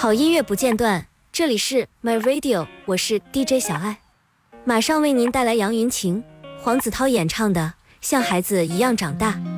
好音乐不间断，这里是 My Radio， 我是 DJ 小爱，马上为您带来杨云晴、黄子韬演唱的《像孩子一样长大》。